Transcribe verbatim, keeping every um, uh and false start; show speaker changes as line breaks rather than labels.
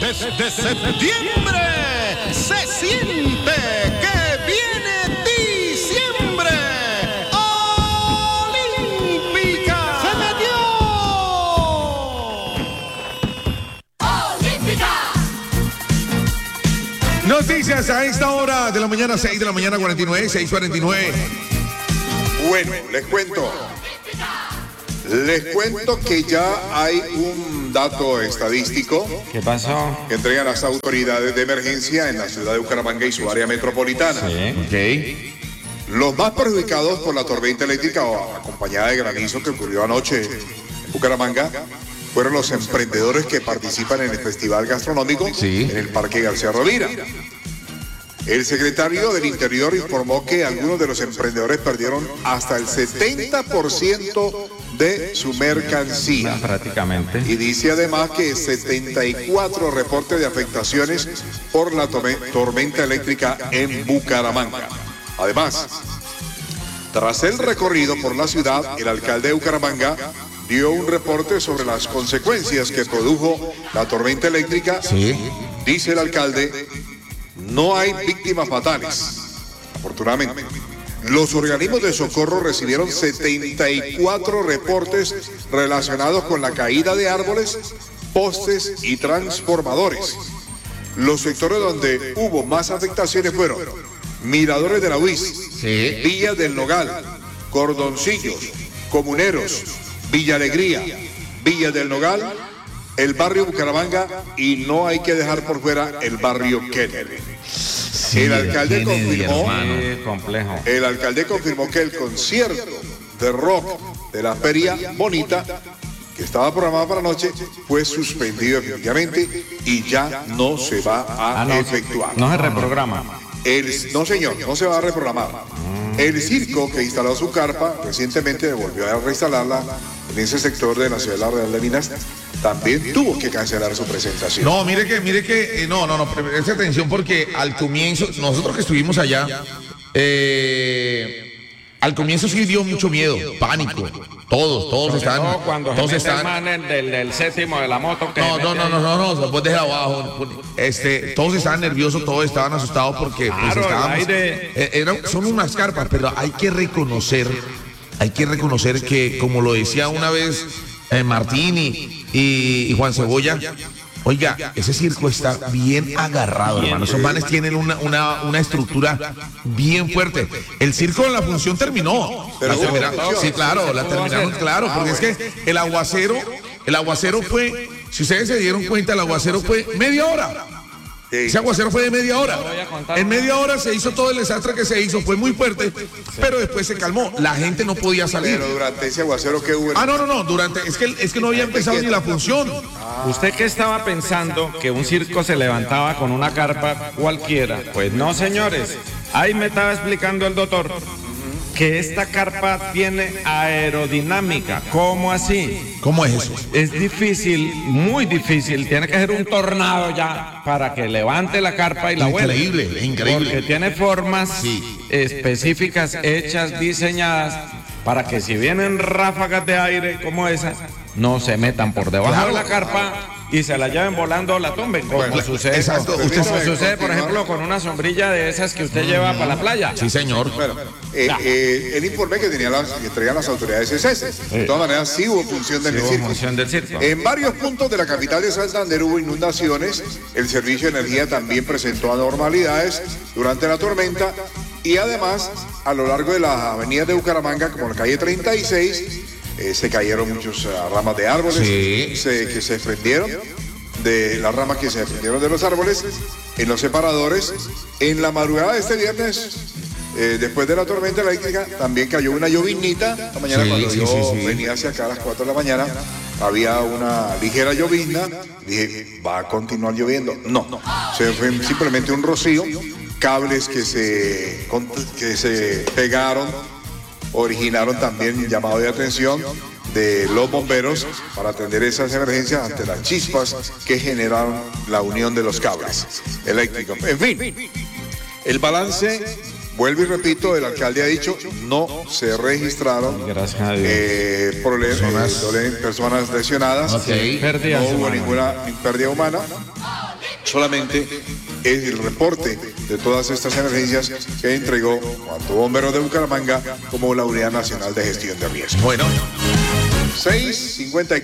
Desde septiembre se siente que viene diciembre. ¡Olímpica! ¡Se metió!
¡Olímpica!
Noticias a esta hora de la mañana, seis de la mañana, cuarenta y nueve, seis cuarenta y nueve.
Bueno, les cuento. Les cuento que ya hay un dato estadístico.
¿Qué pasó?
Que entregan las autoridades de emergencia en la ciudad de Bucaramanga y su área metropolitana.
Sí.
Ok.
Los más perjudicados por la tormenta eléctrica acompañada de granizo que ocurrió anoche en Bucaramanga fueron los emprendedores que participan en el festival gastronómico
Sí.
en el Parque García Rovira. El secretario del Interior informó que algunos de los emprendedores perdieron hasta el setenta por ciento de su mercancía.
Prácticamente.
Y dice además que setenta y cuatro reportes de afectaciones por la tome- tormenta eléctrica en Bucaramanga. Además, tras el recorrido por la ciudad, el alcalde de Bucaramanga dio un reporte sobre las consecuencias que produjo la tormenta eléctrica.
Sí.
Dice el alcalde, no hay víctimas fatales, afortunadamente. Los organismos de socorro recibieron setenta y cuatro reportes relacionados con la caída de árboles, postes y transformadores. Los sectores donde hubo más afectaciones fueron Miradores de la U I S,
Sí.
Villa del Nogal, Cordoncillos, Comuneros, Villa Alegría, Villa del Nogal, el barrio Bucaramanga y no hay que dejar por fuera el barrio Kennedy. El alcalde confirmó,
Sí, complejo.
el alcalde confirmó que el concierto de rock de la Feria Bonita, que estaba programado para anoche, fue suspendido definitivamente y ya no se va a
Ah, no,
efectuar.
no se reprograma.
El, no, señor, no se va a reprogramar. El circo que instaló su carpa recientemente volvió a reinstalarla en ese sector de la ciudad de Real de Minas. También tuvo que cancelar su presentación.
No, mire que, mire que, eh, no, no, no, preste atención porque al comienzo, nosotros que estuvimos allá, eh, al comienzo sí dio mucho miedo, pánico. Todos, todos
Sobre
están,
todo cuando
todos
se mete el
están.
man el del, del séptimo de la moto que
No,
se
no,
mete
no,
ahí.
no, no, no, después de abajo. Este, todos estaban nerviosos, todos estaban asustados porque pues,
Claro, el
estábamos.
aire.
eh, eran- son unas carpas, pero hay que reconocer, hay que reconocer que, como lo decía una vez eh, Martín y, y- y Juan Cebolla, oiga, ese circo está bien agarrado, hermano. Esos manes tienen una, una, una estructura bien fuerte. El circo, la función terminó.
Pero
La
hubo
termina-
función.
sí, claro, la terminaron, claro, porque es que el aguacero, el aguacero fue, si ustedes se dieron cuenta, el aguacero fue media hora.
Sí.
Ese aguacero fue de media hora.
voy a contar.
En media hora se hizo todo el desastre que se hizo, fue muy fuerte, pero después se calmó. La gente no podía salir.
Pero durante ese aguacero que hubo...
Ah, no, no, no, durante, es que, es que no había empezado ni la función.
¿Usted qué estaba pensando? ¿Que un circo se levantaba con una carpa cualquiera? Pues no, señores. Ahí me estaba explicando el doctor que esta carpa tiene aerodinámica. ¿Cómo así?
¿Cómo es eso?
Es difícil, muy difícil. Tiene que ser un tornado ya para que levante la carpa y la vuele.
Increíble, increíble.
Porque tiene formas
Sí.
específicas, hechas, diseñadas, para que si vienen ráfagas de aire como esas, no se metan por debajo
Claro.
de la carpa y se la lleven volando o la tumben, como
Bueno,
sucede,
exacto.
como
Usted
sucede,
sabe,
por
continuar.
ejemplo, con una sombrilla de esas que usted lleva para la playa.
Sí, señor.
Bueno, eh, eh, el informe que, tenía las, que traían las autoridades es ese. De todas maneras, sí hubo función del
Sí hubo
circo.
función del circo.
En varios puntos de la capital de Santander hubo inundaciones. El Servicio de Energía también presentó anormalidades durante la tormenta. Y además, a lo largo de las avenidas de Bucaramanga, como la calle treinta y seis, eh, se cayeron muchas ramas de árboles
Sí.
se- que se prendieron. De las ramas que se desprendieron de los árboles en los separadores. En la madrugada de este viernes, eh, después de la tormenta eléctrica, también cayó una llovinita. Esta mañana
Sí,
cuando
sí,
yo
sí, sí.
venía hacia acá a las cuatro de la mañana, había una ligera llovizna. Dije, ¿va a continuar lloviendo? No, se fue simplemente un rocío, cables que se, con- que se pegaron, originaron también llamado de atención de los bomberos para atender esas emergencias ante las chispas que generaron la unión de los cables eléctricos. En fin, el balance, vuelvo y repito, el alcalde ha dicho, no se registraron
Gracias a Dios.
eh, problemas,
Personas.
eh, dolen- personas lesionadas,
Ok.
Pérdidas
no hubo
humanas.
ninguna pérdida humana. solamente es el reporte de todas estas emergencias que entregó Cuarto Bombero de Bucaramanga como la Unidad Nacional de Gestión de Riesgo.
Bueno.
seis cincuenta y